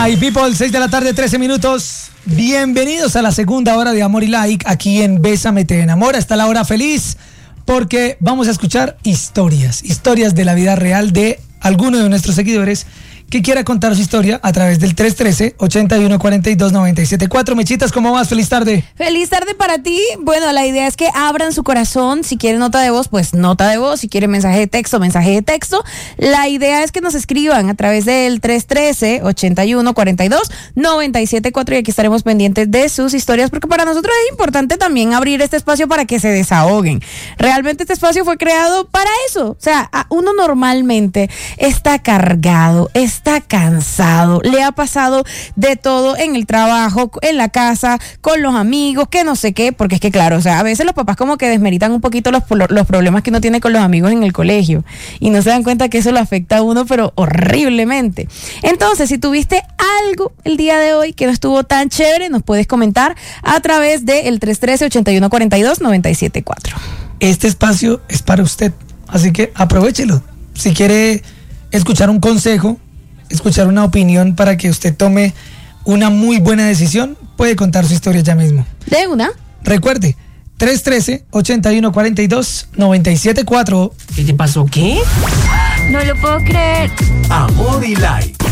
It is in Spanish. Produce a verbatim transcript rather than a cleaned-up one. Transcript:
My people, seis de la tarde, trece minutos. Bienvenidos a la segunda hora de Amor y Like aquí en Bésame Te Enamora. Está la hora feliz porque vamos a escuchar historias, historias de la vida real de alguno de nuestros seguidores que quiera contar su historia a través del tres uno tres, ocho uno cuatro dos, nueve siete cuatro. Mechitas, ¿cómo vas? Feliz tarde. Feliz tarde para ti. Bueno, la idea es que abran su corazón. Si quieren nota de voz, pues nota de voz. Si quieren mensaje de texto, mensaje de texto. La idea es que nos escriban a través del tres uno tres, ocho uno cuatro dos, nueve siete cuatro y aquí estaremos pendientes de sus historias porque para nosotros es importante también abrir este espacio para que se desahoguen. Realmente este espacio fue creado para eso. O sea, uno normalmente está cargado, está está cansado, le ha pasado de todo en el trabajo, en la casa, con los amigos, que no sé qué, porque es que claro, o sea, a veces los papás como que desmeritan un poquito los, los problemas que uno tiene con los amigos en el colegio y no se dan cuenta que eso lo afecta a uno, pero horriblemente. Entonces, si tuviste algo el día de hoy que no estuvo tan chévere, nos puedes comentar a través del tres uno tres, ocho uno cuatro dos, nueve siete cuatro. Este espacio es para usted, así que aprovéchelo. Si quiere escuchar un consejo, escuchar una opinión para que usted tome una muy buena decisión, puede contar su historia ya mismo. De una. Recuerde, tres uno tres, ocho uno cuatro dos, nueve siete cuatro. ¿Qué te pasó? ¿Qué? No lo puedo creer. Amor y Like.